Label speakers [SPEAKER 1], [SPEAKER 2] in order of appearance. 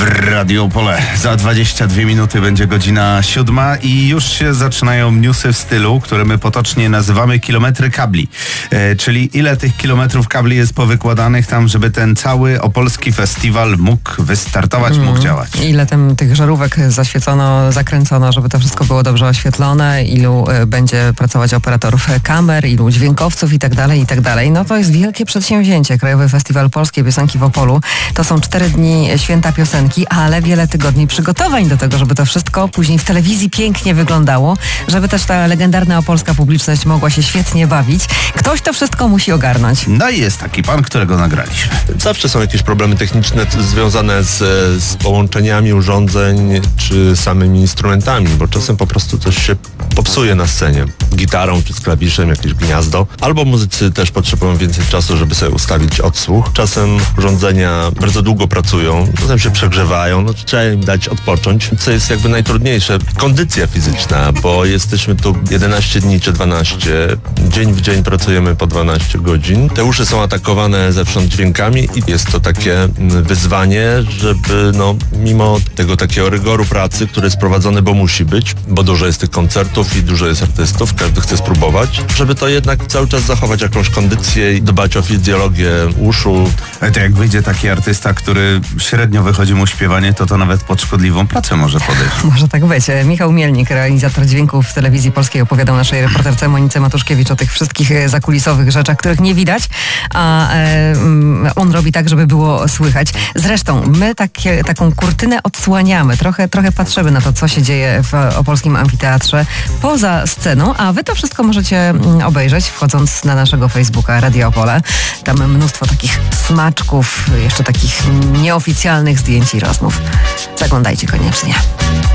[SPEAKER 1] Radio Opole. Za 22 minuty będzie godzina 7 i już się zaczynają newsy w stylu, które my potocznie nazywamy kilometry kabli. Czyli ile tych kilometrów kabli jest powykładanych tam, żeby ten cały opolski festiwal mógł wystartować, mógł działać.
[SPEAKER 2] Ile tych żarówek zaświecono, zakręcono, żeby to wszystko było dobrze oświetlone, ilu będzie pracować operatorów kamer, ilu dźwiękowców i tak dalej. No to jest wielkie przedsięwzięcie. Krajowy Festiwal Polskiej Piosenki w Opolu. To są 4 dni święta piosenki, ale wiele tygodni przygotowań do tego, żeby to wszystko później w telewizji pięknie wyglądało, żeby też ta legendarna opolska publiczność mogła się świetnie bawić. Ktoś to wszystko musi ogarnąć.
[SPEAKER 1] No i jest taki pan, którego nagraliśmy.
[SPEAKER 3] Zawsze są jakieś problemy techniczne związane z połączeniami urządzeń czy samymi instrumentami, bo czasem po prostu coś się popsuje na scenie. Gitarą czy z klawiszem, jakieś gniazdo. Albo muzycy też potrzebują więcej czasu, żeby sobie ustawić odsłuch. Czasem urządzenia bardzo długo pracują, czasem się przegrzewają, no trzeba im dać odpocząć. Co jest jakby najtrudniejsze, kondycja fizyczna, bo jesteśmy tu 11 dni czy 12, dzień w dzień pracujemy po 12 godzin. Te uszy są atakowane zewsząd dźwiękami i jest to takie wyzwanie, żeby mimo tego takiego rygoru pracy, który jest prowadzony, bo musi być, bo dużo jest tych koncertów i dużo jest artystów, każdy chce spróbować, żeby to jednak cały czas zachować jakąś kondycję i dbać o fizjologię uszu.
[SPEAKER 1] Ale to jak wyjdzie taki artysta, który średnio wychodzi mu śpiewanie, to nawet pod szkodliwą pracę może podejść.
[SPEAKER 2] Może tak być. Michał Mielnik, realizator dźwięków w Telewizji Polskiej, opowiadał naszej reporterce Monice Matuszkiewicz o tych wszystkich zakulisowych rzeczach, których nie widać, a on robi tak, żeby było słychać. Zresztą my taką kurtynę odsłaniamy. Trochę patrzymy na to, co się dzieje w Opolskim Amfiteatrze poza sceną, a wy to wszystko możecie obejrzeć, wchodząc na naszego Facebooka Radio Opole. Tam mnóstwo takich smaczków, jeszcze takich nieoficjalnych zdjęć i rozmów. Zaglądajcie koniecznie.